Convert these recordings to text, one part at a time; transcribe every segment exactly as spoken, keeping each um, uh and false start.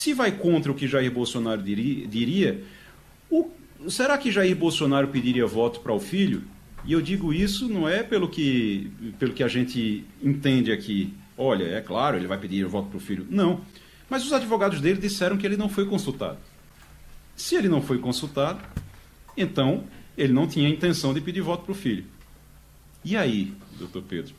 Se vai contra o que Jair Bolsonaro diria, diria o, será que Jair Bolsonaro pediria voto para o filho? E eu digo isso não é pelo que, pelo que a gente entende aqui. Olha, é claro, ele vai pedir voto para o filho. Não. Mas os advogados dele disseram que ele não foi consultado. Se ele não foi consultado, então ele não tinha intenção de pedir voto para o filho. E aí, doutor Pedro?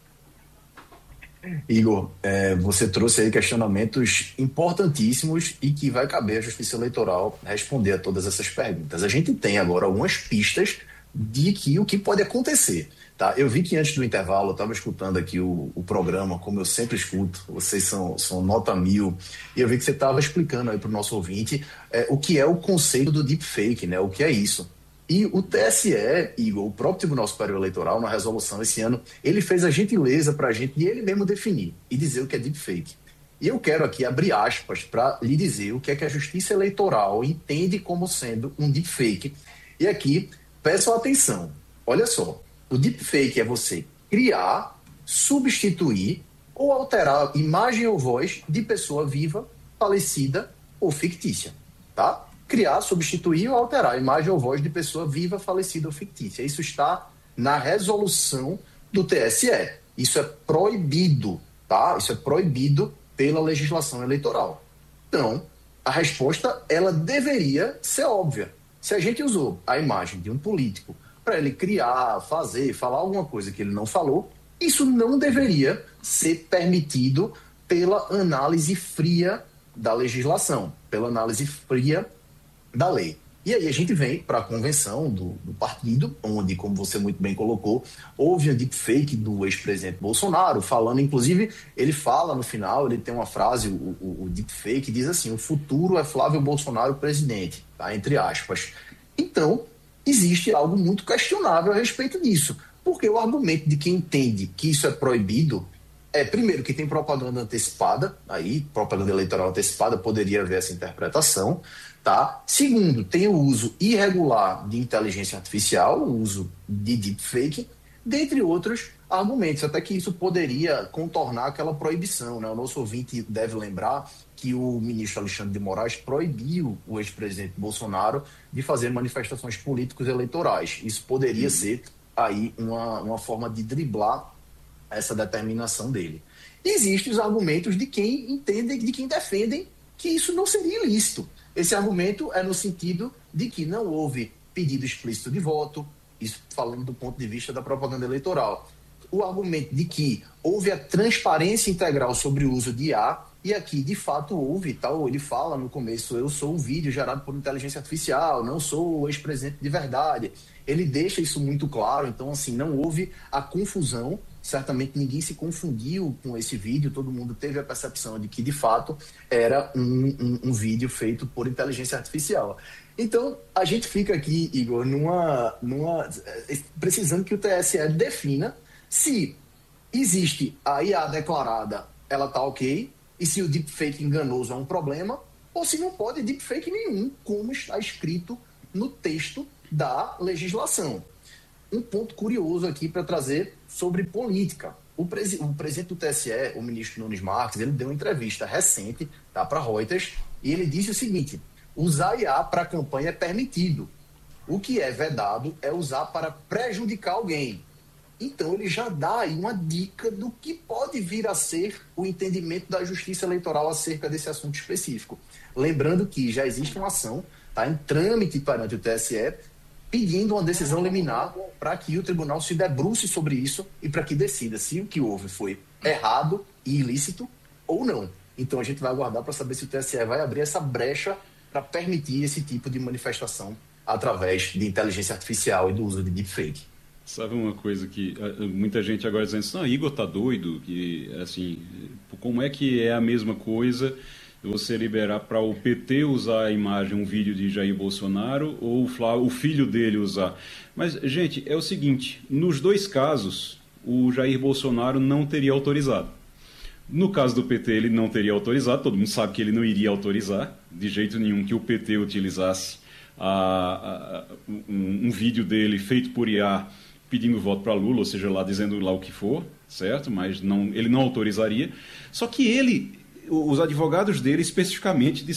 Igor, é, você trouxe aí questionamentos importantíssimos e que vai caber à Justiça Eleitoral responder a todas essas perguntas. A gente tem agora algumas pistas de que o que pode acontecer. Tá? Eu vi que antes do intervalo, eu estava escutando aqui o, o programa, como eu sempre escuto, vocês são, são nota mil, e eu vi que você estava explicando aí para o nosso ouvinte é, o que é o conceito do deepfake, né? O que é isso. E o T S E, Igor, o próprio Tribunal Superior Eleitoral, na resolução esse ano, ele fez a gentileza para a gente de ele mesmo definir e dizer o que é deepfake. E eu quero aqui abrir aspas para lhe dizer o que é que a Justiça Eleitoral entende como sendo um deepfake. E aqui, peço atenção. Olha só, o deepfake é você criar, substituir ou alterar imagem ou voz de pessoa viva, falecida ou fictícia, tá? Criar, substituir ou alterar a imagem ou voz de pessoa viva, falecida ou fictícia. Isso está na resolução do T S E. Isso é proibido, tá? Isso é proibido pela legislação eleitoral. Então, a resposta, ela deveria ser óbvia. Se a gente usou a imagem de um político para ele criar, fazer, falar alguma coisa que ele não falou, isso não deveria ser permitido pela análise fria da legislação, pela análise fria da lei. E aí a gente vem para a convenção do, do partido, onde, como você muito bem colocou, houve a deepfake do ex-presidente Bolsonaro, falando, inclusive, ele fala no final, ele tem uma frase, o, o, o deepfake diz assim, o futuro é Flávio Bolsonaro presidente, tá? Entre aspas. Então, existe algo muito questionável a respeito disso, porque o argumento de quem entende que isso é proibido é, primeiro, que tem propaganda antecipada, aí, propaganda eleitoral antecipada, poderia haver essa interpretação, tá? Segundo, tem o uso irregular de inteligência artificial, o uso de deepfake, dentre outros argumentos, até que isso poderia contornar aquela proibição, né? O nosso ouvinte deve lembrar que o ministro Alexandre de Moraes proibiu o ex-presidente Bolsonaro de fazer manifestações políticos eleitorais. Isso poderia ser aí uma, uma forma de driblar essa determinação dele. Existem os argumentos de quem entende, de quem defendem que isso não seria ilícito. Esse argumento é no sentido de que não houve pedido explícito de voto, isso falando do ponto de vista da propaganda eleitoral. O argumento de que houve a transparência integral sobre o uso de I A, e aqui, de fato, houve, tal, ele fala no começo, eu sou um vídeo gerado por inteligência artificial, não sou o ex-presidente de verdade. Ele deixa isso muito claro, então, assim, não houve a confusão, certamente ninguém se confundiu com esse vídeo, todo mundo teve a percepção de que, de fato, era um, um, um vídeo feito por inteligência artificial. Então, a gente fica aqui, Igor, numa, numa, precisando que o T S E defina se existe a I A declarada, ela está ok, e se o deepfake enganoso é um problema, ou se não pode deepfake nenhum, como está escrito no texto da legislação. Um ponto curioso aqui para trazer sobre política. O, presi o presidente do T S E, o ministro Nunes Marques, ele deu uma entrevista recente, tá, para Reuters, e ele disse o seguinte: usar I A para campanha é permitido. O que é vedado é usar para prejudicar alguém. Então, ele já dá aí uma dica do que pode vir a ser o entendimento da Justiça Eleitoral acerca desse assunto específico. Lembrando que já existe uma ação, tá, em trâmite perante o T S E, pedindo uma decisão liminar para que o tribunal se debruce sobre isso e para que decida se o que houve foi errado e ilícito ou não. Então, a gente vai aguardar para saber se o T S E vai abrir essa brecha para permitir esse tipo de manifestação através de inteligência artificial e do uso de deepfake. Sabe uma coisa que muita gente agora dizendo assim, não, Igor tá doido, que assim, como é que é a mesma coisa você liberar para o P T usar a imagem, um vídeo de Jair Bolsonaro, ou o, Flávio, o filho dele usar? Mas, gente, é o seguinte, nos dois casos, o Jair Bolsonaro não teria autorizado. No caso do P T, ele não teria autorizado, todo mundo sabe que ele não iria autorizar, de jeito nenhum que o P T utilizasse a, a, um, um vídeo dele feito por I A, pedindo voto para Lula, ou seja, lá dizendo lá o que for, certo? Mas não, ele não autorizaria. Só que ele os advogados dele especificamente